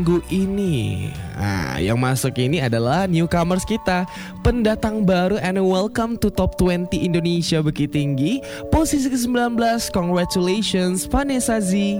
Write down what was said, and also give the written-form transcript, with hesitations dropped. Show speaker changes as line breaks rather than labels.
minggu ini. Nah, yang masuk ini adalah newcomers kita, pendatang baru and welcome to Top 20 Indonesia Bukit Tinggi, posisi ke-19. Congratulations Vanessa Z.